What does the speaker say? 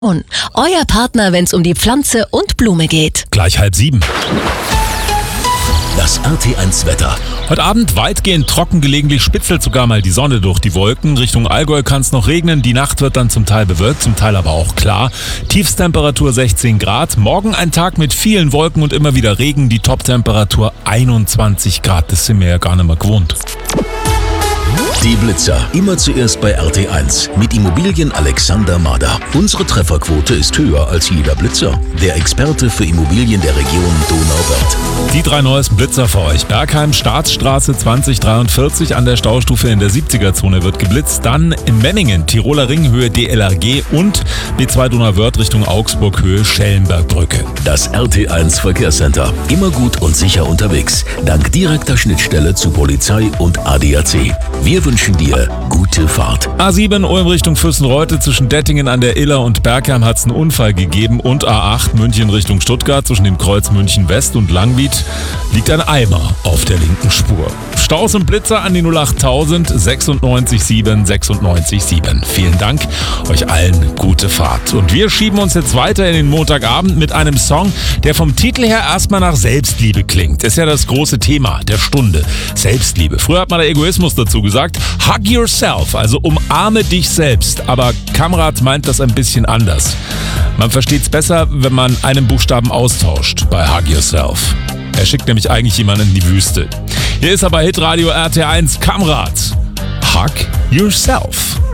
Euer Partner, wenn es um die Pflanze und Blume geht. Gleich 6:30. Das RT1 Wetter. Heute Abend weitgehend trocken, gelegentlich spitzelt sogar mal die Sonne durch die Wolken. Richtung Allgäu kann es noch regnen, die Nacht wird dann zum Teil bewölkt, zum Teil aber auch klar. Tiefsttemperatur 16 Grad. Morgen ein Tag mit vielen Wolken und immer wieder Regen, die Toptemperatur 21 Grad. Das sind wir ja gar nicht mehr gewohnt. Die Blitzer. Immer zuerst bei RT1 mit Immobilien Alexander Mader. Unsere Trefferquote ist höher als jeder Blitzer. Der Experte für Immobilien der Region Donauwörth. Die 3 neuesten Blitzer für euch. Bergheim, Staatsstraße 2043 an der Staustufe in der 70er-Zone wird geblitzt. Dann in Memmingen, Tiroler Ring, Höhe DLRG und B2 Donauwörth Richtung Augsburg, Höhe Schellenbergbrücke. Das RT1 Verkehrscenter. Immer gut und sicher unterwegs. Dank direkter Schnittstelle zu Polizei und ADAC. Wir wünschen dir gute Fahrt. A7 Ulm Richtung Fürstenreute zwischen Dettingen an der Iller und Bergheim hat es einen Unfall gegeben und A8 München Richtung Stuttgart zwischen dem Kreuz München West und Langwied liegt ein Eimer auf der linken Spur. Staus und Blitzer an die 08000 96 7 96 7. Vielen Dank, euch allen gute Fahrt. Und wir schieben uns jetzt weiter in den Montagabend mit einem Song, der vom Titel her erstmal nach Selbstliebe klingt. Ist ja das große Thema der Stunde. Selbstliebe. Früher hat man der Egoismus dazu gesagt. Hug yourself, also umarme dich selbst. Aber Kamrat meint das ein bisschen anders. Man versteht es besser, wenn man einen Buchstaben austauscht bei Hug yourself. Er schickt nämlich eigentlich jemanden in die Wüste. Hier ist aber Hitradio RT1 Kamrat. Hug yourself.